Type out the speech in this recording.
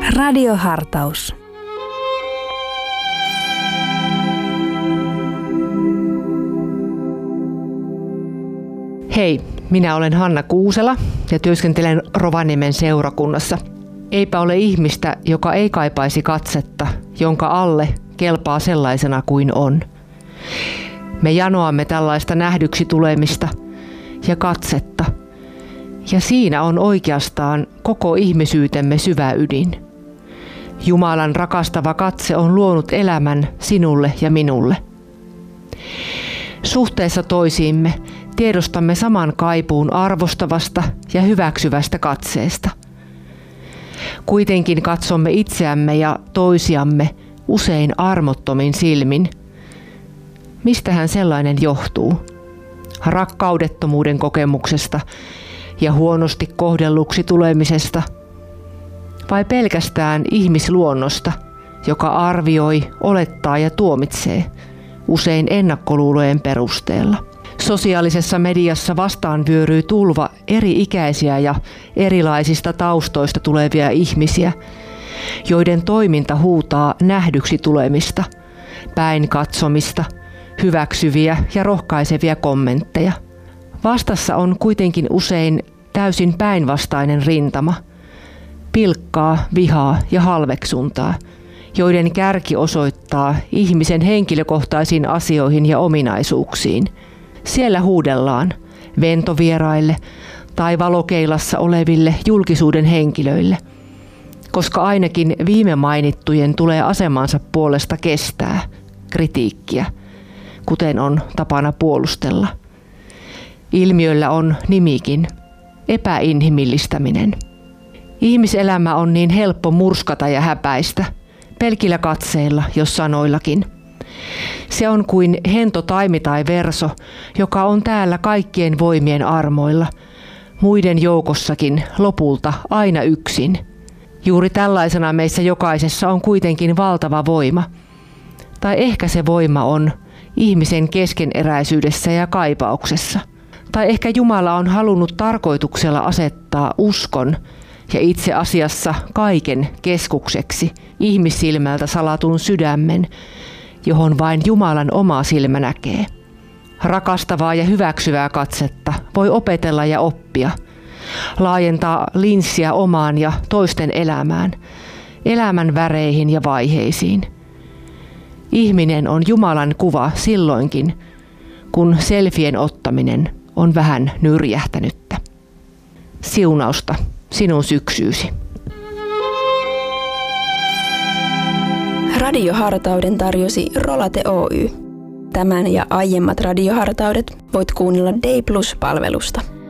Radiohartaus. Hei, minä olen Hanna Kuusela ja työskentelen Rovaniemen seurakunnassa. Eipä ole ihmistä, joka ei kaipaisi katsetta, jonka alle kelpaa sellaisena kuin on. Me janoamme tällaista nähdyksi tulemista ja katsetta. Ja siinä on oikeastaan koko ihmisyytemme syvä ydin. Jumalan rakastava katse on luonut elämän sinulle ja minulle. Suhteessa toisiimme tiedostamme saman kaipuun arvostavasta ja hyväksyvästä katseesta. Kuitenkin katsomme itseämme ja toisiamme usein armottomin silmin. Mistähän sellainen johtuu? Rakkaudettomuuden kokemuksesta ja huonosti kohdelluksi tulemisesta? Vai pelkästään ihmisluonnosta, joka arvioi, olettaa ja tuomitsee, usein ennakkoluulojen perusteella? Sosiaalisessa mediassa vastaan vyöryy tulva eri-ikäisiä ja erilaisista taustoista tulevia ihmisiä, joiden toiminta huutaa nähdyksi tulemista, päin katsomista, hyväksyviä ja rohkaisevia kommentteja. Vastassa on kuitenkin usein täysin päinvastainen rintama, pilkkaa, vihaa ja halveksuntaa, joiden kärki osoittaa ihmisen henkilökohtaisiin asioihin ja ominaisuuksiin. Siellä huudellaan ventovieraille tai valokeilassa oleville julkisuuden henkilöille, koska ainakin viime mainittujen tulee asemansa puolesta kestää kritiikkiä, kuten on tapana puolustella. Ilmiöllä on nimikin, epäinhimillistäminen. Ihmiselämä on niin helppo murskata ja häpäistä, pelkillä katseilla, jos sanoillakin. Se on kuin hento taimi tai verso, joka on täällä kaikkien voimien armoilla, muiden joukossakin lopulta aina yksin. Juuri tällaisena meissä jokaisessa on kuitenkin valtava voima. Tai ehkä se voima on ihmisen keskeneräisyydessä ja kaipauksessa. Tai ehkä Jumala on halunnut tarkoituksella asettaa uskon ja itse asiassa kaiken keskukseksi ihmissilmältä salatun sydämen, johon vain Jumalan oma silmä näkee. Rakastavaa ja hyväksyvää katsetta voi opetella ja oppia, laajentaa linssiä omaan ja toisten elämään, elämän väreihin ja vaiheisiin. Ihminen on Jumalan kuva silloinkin, kun selfien ottaminen on vähän nyrjähtänyttä. Siunausta sinun syksyysi. Radiohartauden tarjosi Rolate Oy. Tämän ja aiemmat radiohartaudet voit kuunnella Day Plus-palvelusta.